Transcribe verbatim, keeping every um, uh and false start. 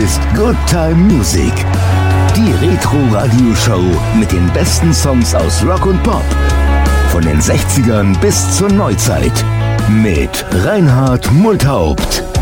ist Good Time Music. Die Retro-Radio-Show mit den besten Songs aus Rock und Pop. Von den sechzigern bis zur Neuzeit. Mit Reinhard Multhaupt.